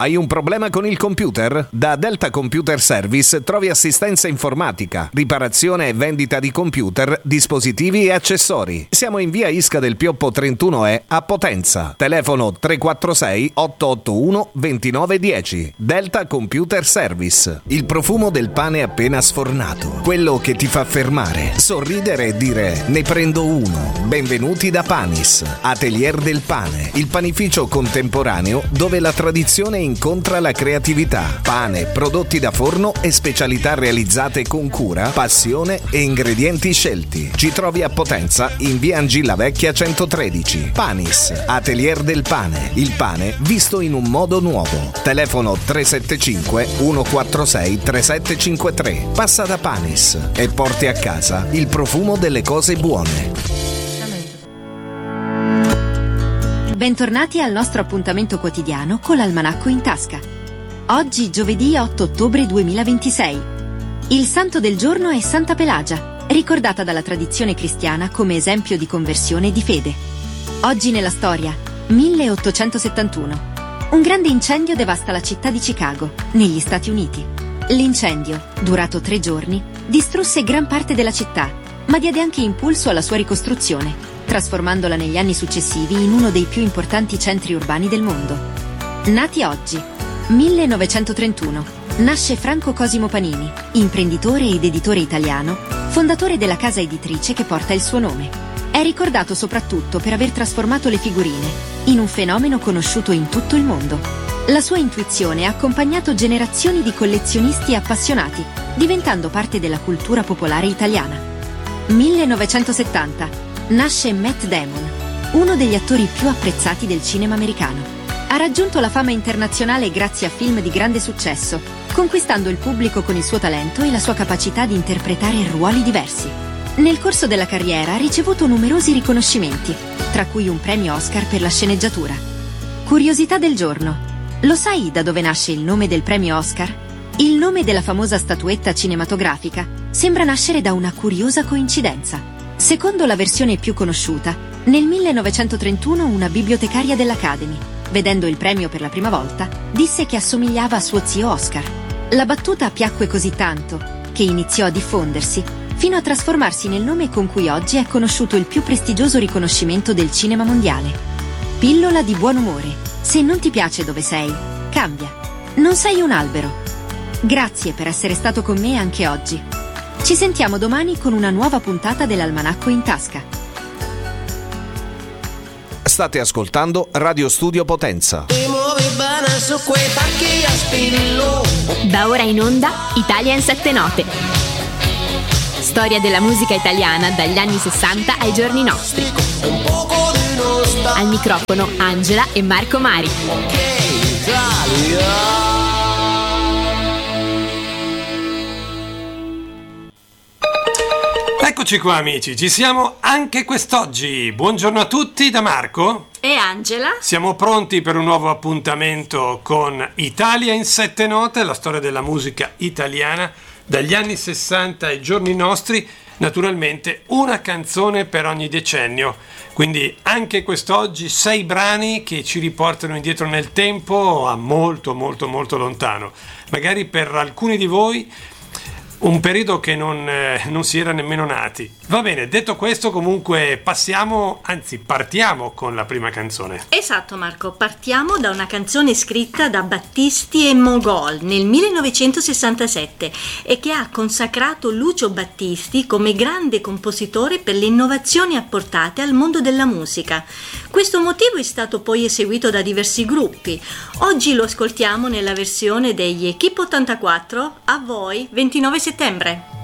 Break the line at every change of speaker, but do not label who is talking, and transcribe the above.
Hai un problema con il computer? Da Delta Computer Service trovi assistenza informatica, riparazione e vendita di computer, dispositivi e accessori. Siamo in via Isca del Pioppo 31E a Potenza. Telefono 346 881 2910. Delta Computer Service. Il profumo del pane appena sfornato. Quello che ti fa fermare, sorridere e dire ne prendo uno. Benvenuti da Panis, Atelier del Pane, il panificio contemporaneo dove la tradizione incontra la creatività. Pane, prodotti da forno e specialità realizzate con cura, passione e ingredienti scelti. Ci trovi a Potenza in via Angilla Vecchia 113. Panis, Atelier del Pane, il pane visto in un modo nuovo. Telefono 375 146 3753. Passa da Panis e porti a casa il profumo delle cose buone.
Bentornati al nostro appuntamento quotidiano con l'Almanacco in tasca. Oggi giovedì 8 ottobre 2026. Il santo del giorno è Santa Pelagia, ricordata dalla tradizione cristiana come esempio di conversione e di fede. Oggi nella storia, 1871. Un grande incendio devasta la città di Chicago, negli Stati Uniti. L'incendio, durato 3 giorni, distrusse gran parte della città, ma diede anche impulso alla sua ricostruzione, trasformandola negli anni successivi in uno dei più importanti centri urbani del mondo. Nati oggi, 1931, nasce Franco Cosimo Panini, imprenditore ed editore italiano, fondatore della casa editrice che porta il suo nome. È ricordato soprattutto per aver trasformato le figurine in un fenomeno conosciuto in tutto il mondo. La sua intuizione ha accompagnato generazioni di collezionisti appassionati, diventando parte della cultura popolare italiana. 1970. Nasce Matt Damon, uno degli attori più apprezzati del cinema americano. Ha raggiunto la fama internazionale grazie a film di grande successo, conquistando il pubblico con il suo talento e la sua capacità di interpretare ruoli diversi. Nel corso della carriera ha ricevuto numerosi riconoscimenti, tra cui un premio Oscar per la sceneggiatura. Curiosità del giorno. Lo sai da dove nasce il nome del premio Oscar? Il nome della famosa statuetta cinematografica sembra nascere da una curiosa coincidenza. Secondo la versione più conosciuta, nel 1931 una bibliotecaria dell'Academy, vedendo il premio per la prima volta, disse che assomigliava a suo zio Oscar. La battuta piacque così tanto che iniziò a diffondersi, fino a trasformarsi nel nome con cui oggi è conosciuto il più prestigioso riconoscimento del cinema mondiale. Pillola di buon umore. Se non ti piace dove sei, cambia. Non sei un albero. Grazie per essere stato con me anche oggi. Ci sentiamo domani con una nuova puntata dell'Almanacco in tasca.
State ascoltando Radio Studio Potenza.
Da ora in onda Italia in 7 note. Storia della musica italiana dagli anni 60 ai giorni nostri. Al microfono Angela e Marco Mari.
Eccoci qua amici, ci siamo anche quest'oggi. Buongiorno a tutti da Marco
e Angela.
Siamo pronti per un nuovo appuntamento con Italia in 7 note, la storia della musica italiana dagli anni 60 ai giorni nostri. Naturalmente una canzone per ogni decennio, quindi anche quest'oggi 6 brani che ci riportano indietro nel tempo a molto molto molto lontano. Magari per alcuni di voi un periodo che non si era nemmeno nati. Va bene, detto questo comunque partiamo con la prima canzone.
Esatto Marco, partiamo da una canzone scritta da Battisti e Mogol nel 1967 e che ha consacrato Lucio Battisti come grande compositore per le innovazioni apportate al mondo della musica. Questo motivo è stato poi eseguito da diversi gruppi. Oggi lo ascoltiamo nella versione degli Equipo 84, A voi 29 settembre.